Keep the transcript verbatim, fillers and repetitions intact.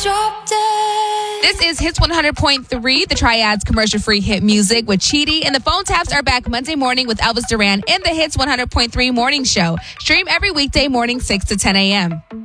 drop dead. This is Hits one hundred point three, the Triad's commercial-free hit music with Chidi. And the phone taps are back Monday morning with Elvis Duran in the Hits one hundred point three morning show. Stream every weekday morning, six to ten a.m.